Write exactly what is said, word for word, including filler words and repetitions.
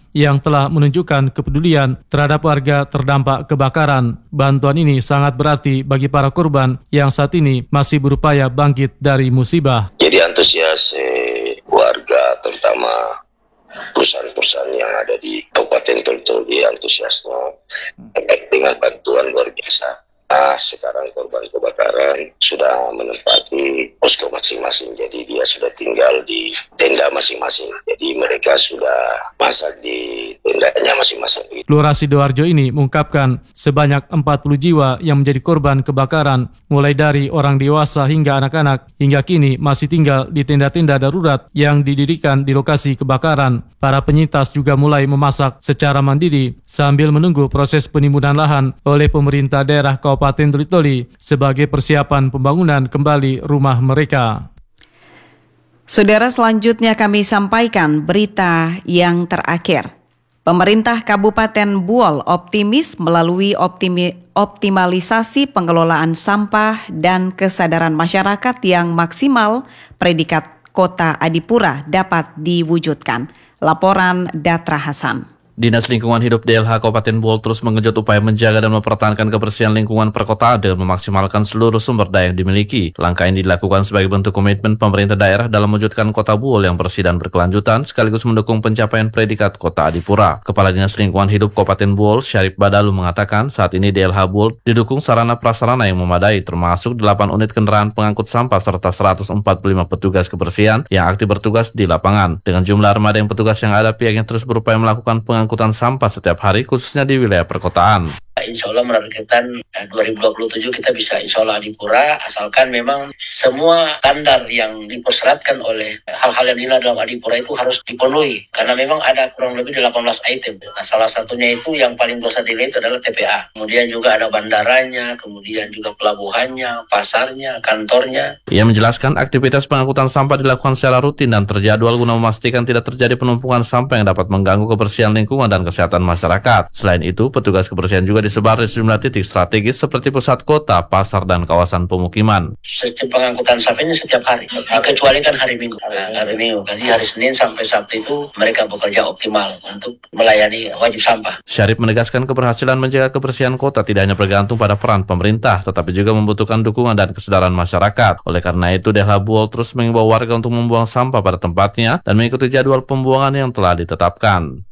yang telah menunjukkan kepedulian terhadap warga terdampak kebakaran. Bantuan ini sangat berarti bagi para korban yang saat ini masih berupaya bangkit dari musibah. Jadi antusias eh, warga terutama perusahaan-perusahaan yang ada di Kabupaten Toli-Toli antusiasnya terkait dengan bantuan luar biasa. Nah, sekarang korban kebakaran sudah menempati posko masing-masing, jadi dia sudah tinggal di tenda masing-masing. Jadi mereka sudah masak di tendanya masing-masing. Lurah Sidoarjo ini mengungkapkan sebanyak empat puluh jiwa yang menjadi korban kebakaran, mulai dari orang dewasa hingga anak-anak, hingga kini masih tinggal di tenda-tenda darurat yang didirikan di lokasi kebakaran. Para penyintas juga mulai memasak secara mandiri sambil menunggu proses penimbunan lahan oleh pemerintah daerah Kabupaten Toli-Toli sebagai persiapan pembangunan kembali rumah mereka. Saudara, selanjutnya kami sampaikan berita yang terakhir. Pemerintah Kabupaten Buol optimis melalui optimi, optimalisasi pengelolaan sampah dan kesadaran masyarakat yang maksimal, predikat Kota Adipura dapat diwujudkan. Laporan Datra Hasan. Dinas Lingkungan Hidup D L H Kabupaten Buol terus menggenjot upaya menjaga dan mempertahankan kebersihan lingkungan perkotaan dengan memaksimalkan seluruh sumber daya yang dimiliki. Langkah ini dilakukan sebagai bentuk komitmen pemerintah daerah dalam mewujudkan kota Buol yang bersih dan berkelanjutan, sekaligus mendukung pencapaian predikat Kota Adipura. Kepala Dinas Lingkungan Hidup Kabupaten Buol, Syarif Badalu, mengatakan saat ini D L H Buol didukung sarana prasarana yang memadai, termasuk delapan unit kendaraan pengangkut sampah serta seratus empat puluh lima petugas kebersihan yang aktif bertugas di lapangan. Dengan jumlah armada yang petugas yang ada, pihaknya terus berupaya melakukan pengangkutan angkutan sampah setiap hari, khususnya di wilayah perkotaan. Insya Allah menargetkan dua ribu dua puluh tujuh kita bisa insya Allah Adipura, asalkan memang semua standar yang dipersyaratkan oleh hal-hal yang dilakukan dalam Adipura itu harus dipenuhi, karena memang ada kurang lebih delapan belas item. Nah, salah satunya itu yang paling dosa dilihat itu adalah T P A. Kemudian juga ada bandaranya, kemudian juga pelabuhannya, pasarnya, kantornya. Ia menjelaskan aktivitas pengangkutan sampah dilakukan secara rutin dan terjadwal guna memastikan tidak terjadi penumpukan sampah yang dapat mengganggu kebersihan lingkungan dan kesehatan masyarakat. Selain itu, petugas kebersihan juga disebar di sejumlah titik strategis seperti pusat kota, pasar, dan kawasan pemukiman. Sistem pengangkutan sampah ini setiap hari, kecuali kan hari Minggu. Nah, hari Minggu, jadi hari Senin sampai Sabtu itu mereka bekerja optimal untuk melayani wajib sampah. Syarif menegaskan keberhasilan menjaga kebersihan kota tidak hanya bergantung pada peran pemerintah, tetapi juga membutuhkan dukungan dan kesadaran masyarakat. Oleh karena itu, D L H Buol terus mengimbau warga untuk membuang sampah pada tempatnya dan mengikuti jadwal pembuangan yang telah ditetapkan.